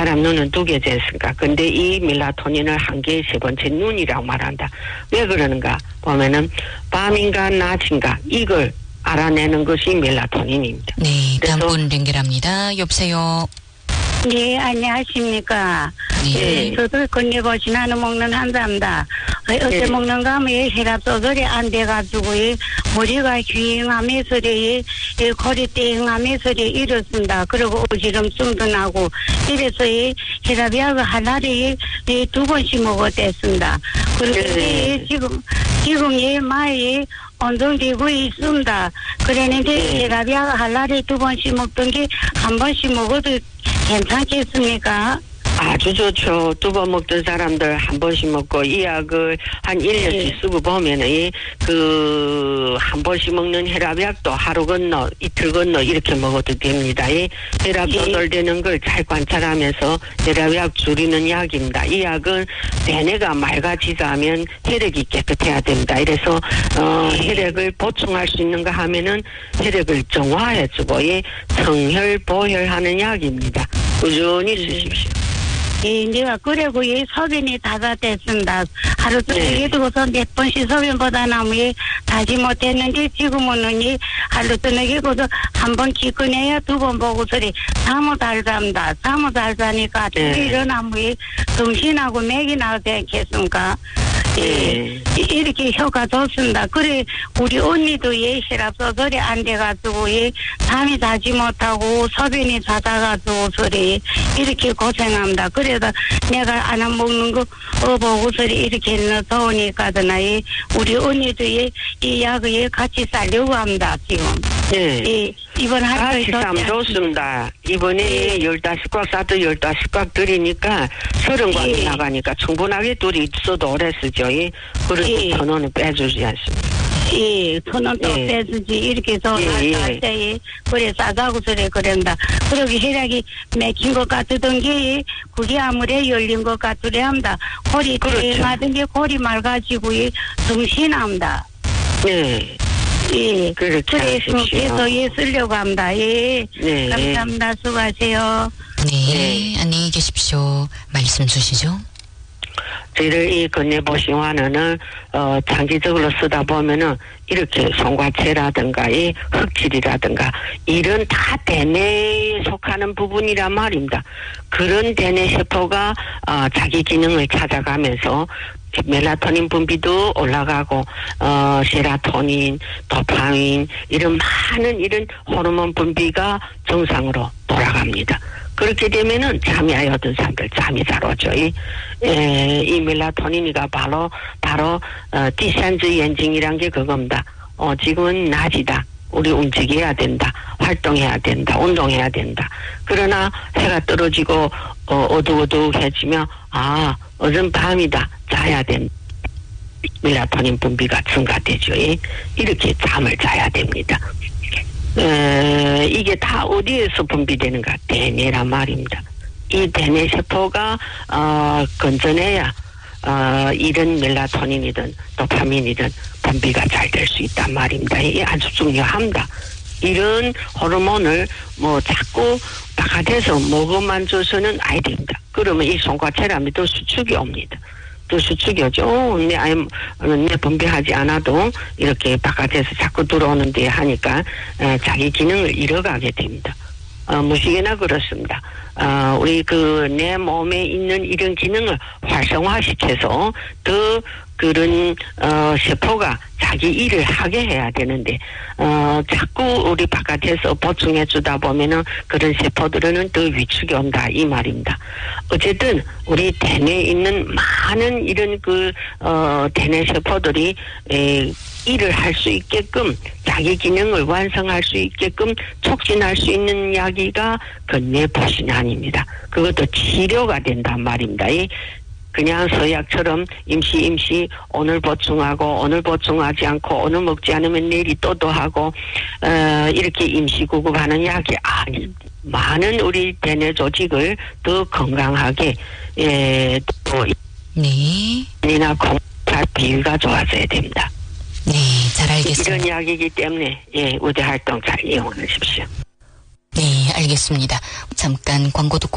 사람 눈은 두 개째 있으니까. 근데 이 멜라토닌을 한 개의 세 번째 눈이라고 말한다. 왜 그러는가 보면은 밤인가 낮인가 이걸 알아내는 것이 멜라토닌입니다. 네, 다음 분 연결합니다. 여보세요. 네, 안녕하십니까. 네. 저도 건네보신 하나 먹는 한 사람다. 어째 먹는가 하면 혈압 조절이 안 돼가지고 머리가 휘잉하면서 거리 땡하면서 이렇습니다. 그리고 어지럼증도 나고 이래서 혈압약을 하나를 2번씩 먹었댔습니다. 그리고 지금 많이 운동되고 있습니다. 그랬는데 혈압약 하나를 2번씩 먹던 게 한 번씩 먹어도 괜찮겠습니까? 아주 좋죠. 2번 먹던 사람들 한 번씩 먹고 이 약을 한 1년씩 쓰고 보면은 한 번씩 먹는 혈압약도 하루 건너 이틀 건너 이렇게 먹어도 됩니다. 이 혈압 조절되는 걸 잘 관찰하면서 혈압약 줄이는 약입니다. 이 약은 대뇌가 맑아지자 하면 혈액이 깨끗해야 됩니다. 이래서 혈액을 보충할 수 있는가 하면은 혈액을 정화해주고 성혈 보혈하는 약입니다. 꾸준히 쓰십시오. 내가 그래고 소변이 잦아됐습니다. 하루 종일 두고서 몇 번씩 소변보다 나무에 다지 못했는데 지금은 하루 저녁에도 한 번 기꺼내야 2번 보고서리 잠을 잘 잡니다. 잠을 잘 자니까 일어나무에 정신하고 맥이 나오지 않겠습니까? 이렇게 효과 좋습니다. 그래 우리 언니도 혈압 조절이 안 돼가지고 잠이 자지 못하고 소변이 잦아가지고 소리 이렇게 고생합니다. 그래서 내가 안 먹는 거 보고서리 이렇게 좋으니까잖아. 우리 언니도 이 약을 같이 살려고 합니다. 지금. 이번 같이 싸면 좋습니다. 이번에 15꽉 싸도 15꽉 드리니까 30꽉이 나가니까 충분하게 둘이 있어도 오래 쓰죠. 그래도 1,000원은 빼주지 않습니다. 1,000원 또 빼주지. 이렇게 해서 할 때, 그래, 싸가고 소리 그런다. 그러기 혈액이 맥힌 것 같던 게, 그게 아무래 열린 것 같으려 합니다. 골이 땡하던 게 골이 맑아지고, 정신합니다. 네. 그렇게 계속 쓰려고 합니다. 감사합니다. 수고하세요. 네, 안녕히 계십시오. 말씀 주시죠. 저희들 이 건네보신 환원을 장기적으로 쓰다 보면은 이렇게 송과체라든가 이 흑질이라든가 이런 다 대뇌에 속하는 부분이란 말입니다. 그런 대뇌 세포가 자기 기능을 찾아가면서 멜라토닌 분비도 올라가고 세라토닌, 도파민 이런 많은 이런 호르몬 분비가 정상으로 돌아갑니다. 그렇게 되면은 잠이 안 오던 사람들 잠이 잘 오죠. 이 멜라토닌이가 바로 디센즈 엔진이란 게 그겁니다. 지금은 낮이다. 우리 움직여야 된다. 활동해야 된다. 운동해야 된다. 그러나 해가 떨어지고 어둑어둑해지면 어전 밤이다. 자야 된다. 멜라토닌 분비가 증가되죠. 이렇게 잠을 자야 됩니다. 이게 다 어디에서 분비되는가? 대뇌란 말입니다. 이 대뇌 세포가 건전해야 이런 멜라토닌이든 도파민이든 분비가 잘 될 수 있단 말입니다. 이게 아주 중요합니다. 이런 호르몬을 자꾸 바깥에서 먹어만 줘서는 아야 됩니다. 그러면 이 송과체라면 수축이 옵니다. 또 수축이 오죠. 내 분비하지 않아도 이렇게 바깥에서 자꾸 들어오는데 하니까 자기 기능을 잃어가게 됩니다. 무식이나 그렇습니다. 우리 내 몸에 있는 이런 기능을 활성화시켜서 더 그런 세포가 자기 일을 하게 해야 되는데 자꾸 우리 바깥에서 보충해 주다 보면은 그런 세포들은 더 위축이 온다 이 말입니다. 어쨌든 우리 대뇌에 있는 많은 이런 대뇌 세포들이 일을 할 수 있게끔 자기 기능을 완성할 수 있게끔 촉진할 수 있는 약이가 건네보신환입니다. 그것도 치료가 된단 말입니다. 그냥 서약처럼 임시 오늘 보충하고 오늘 보충하지 않고 오늘 먹지 않으면 내일이 또 하고 이렇게 임시 구급하는 약이 아니 많은 우리 대뇌 조직을 더 건강하게 또 이나 공사 비율가 좋아져야 됩니다. 네, 잘 알겠습니다. 이런 약이기 때문에 의대 활동 잘 이용하십시오. 네, 알겠습니다. 잠깐 광고 듣고